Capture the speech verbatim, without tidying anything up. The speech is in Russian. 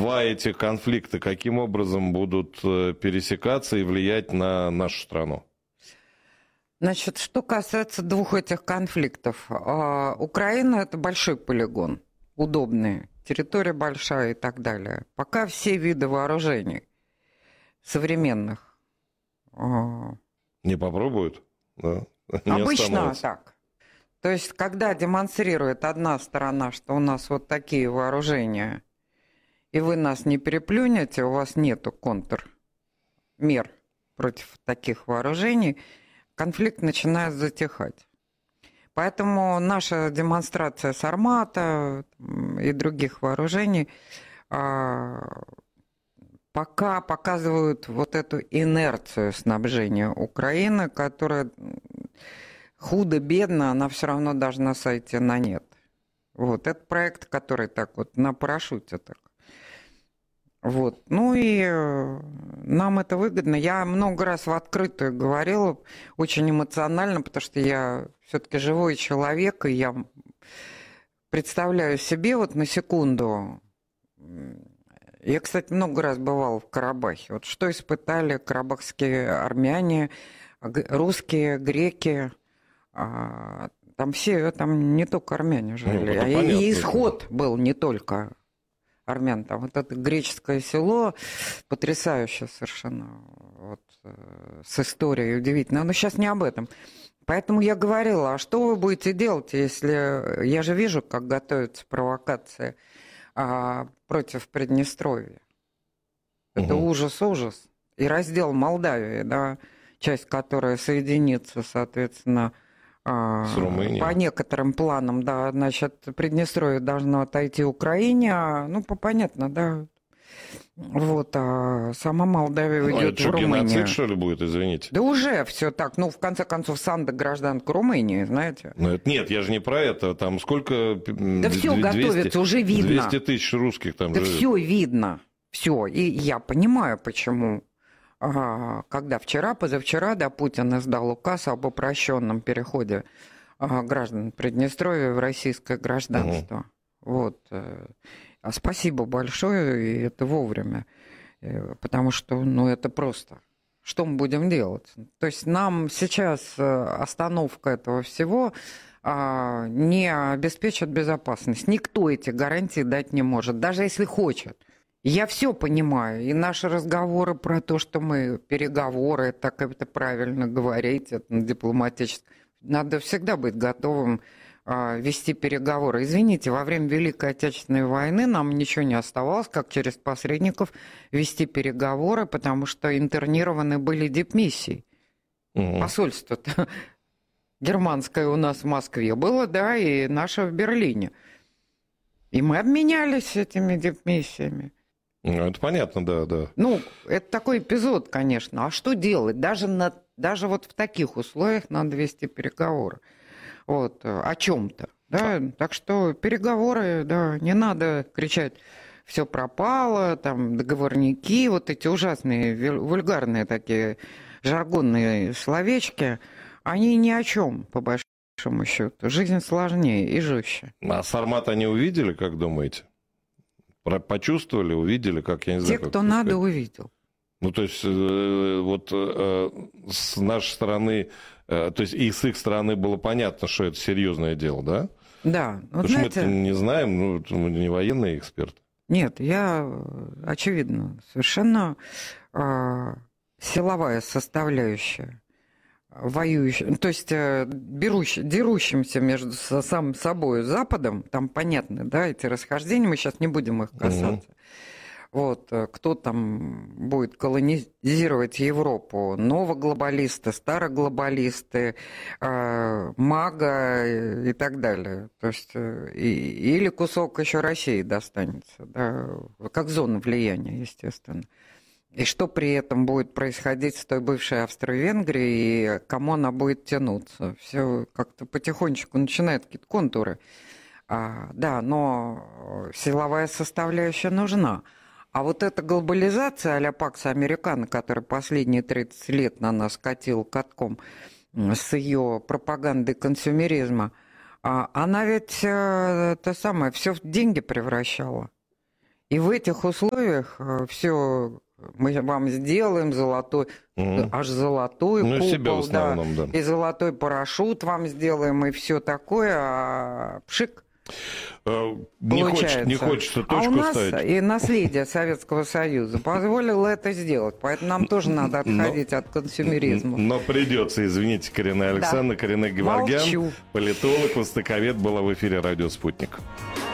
два этих конфликта каким образом будут пересекаться и влиять на нашу страну? Значит, что касается двух этих конфликтов. Украина – это большой полигон, удобный, территория большая и так далее. Пока все виды вооружений современных не попробуют, да? Не обычно так. То есть, когда демонстрирует одна сторона, что у нас вот такие вооружения, и вы нас не переплюнете, у вас нету контрмер против таких вооружений, конфликт начинает затихать. Поэтому наша демонстрация Сармата и других вооружений пока показывают вот эту инерцию снабжения Украины, которая худо-бедно, она все равно должна сойти на нет. Вот, это проект, который так вот на парашюте так. Вот, ну и нам это выгодно. Я много раз в открытую говорила, очень эмоционально, потому что я все-таки живой человек, и я представляю себе вот на секунду. Я, кстати, много раз бывала в Карабахе. Вот что испытали карабахские армяне, русские, греки. Там все, там не только армяне жили. Ну, и, и исход был не только армян. Там вот это греческое село, потрясающее совершенно, вот, с историей удивительно. Но сейчас не об этом. Поэтому я говорила, а что вы будете делать, если... Я же вижу, как готовятся провокации а, против Приднестровья. Это угу. ужас-ужас. И раздел Молдавии, да, часть, которая соединится, соответственно, с Румынией. По некоторым планам, да, значит, Приднестровье должно отойти Украине, а, ну, понятно, да, вот, а сама Молдавия уйдет ну, это в что, Румынию. Геноцид, что ли, будет, извините? Да уже все так, ну, в конце концов, Санда гражданка Румынии, знаете. Ну, это, нет, я же не про это, там сколько... Да все готовится, уже видно. двести тысяч русских там да живет. Да все видно, все, и я понимаю, почему... Когда вчера, позавчера, да, Путин издал указ об упрощенном переходе граждан Приднестровья в российское гражданство. Угу. Вот. Спасибо большое, и это вовремя. Потому что, ну, это просто. Что мы будем делать? То есть нам сейчас остановка этого всего не обеспечит безопасность. Никто эти гарантии дать не может, даже если хочет. Я все понимаю, и наши разговоры про то, что мы переговоры, так это правильно говорить, это дипломатически. Надо всегда быть готовым а, вести переговоры. Извините, во время Великой Отечественной войны нам ничего не оставалось, как через посредников вести переговоры, потому что интернированы были дипмиссии. Угу. Посольство-то германское у нас в Москве было, да, и наше в Берлине. И мы обменялись этими дипмиссиями. Ну, это понятно, да, да. Ну, это такой эпизод, конечно. А что делать? Даже, на, даже вот в таких условиях надо вести переговоры. Вот, о чем-то. Да? А. Так что переговоры, да, не надо кричать, все пропало, там, договорники, вот эти ужасные, вульгарные такие жаргонные словечки, они ни о чем, по большому счету. Жизнь сложнее и жестче. А Сармат они увидели, как думаете? Почувствовали, увидели, как я не знаю. Те, кто надо, увидел. Ну, то есть, вот с нашей стороны, то есть и с их стороны было понятно, что это серьезное дело, да? Да. Вот, потому знаете, что мы это не знаем, ну, мы не военные эксперты. Нет, я, очевидно, совершенно э, силовая составляющая. Воюющим, то есть берущим, дерущимся между самим собой Западом, там понятны, да, эти расхождения, мы сейчас не будем их касаться. Угу. Вот, кто там будет колонизировать Европу, новоглобалисты, староглобалисты, э, мага и так далее. То есть, и, или кусок еще России достанется, да, как зона влияния, естественно. И что при этом будет происходить с той бывшей Австро-Венгрией, и кому она будет тянуться. Все как-то потихонечку начинают какие-то контуры. А, да, но силовая составляющая нужна. А вот эта глобализация а-ля Пакс Американо, которая последние тридцать лет на нас катила катком с ее пропагандой консюмеризма, она ведь то самое, все в деньги превращала. И в этих условиях все мы вам сделаем золотой, Мгм. аж золотой Ну, купол, себя в да, основном, да. и золотой парашют вам сделаем, и все такое, а пшик. Э, Не, хочет, Получается. не хочется А точку у нас ставить. и наследие Советского Союза позволило это сделать, поэтому нам тоже надо Но- отходить от консюмеризма. Но придется, извините, Карина Александровна, Карина Геворгян, Молчу. политолог, востоковед, была в эфире «Радио Спутник».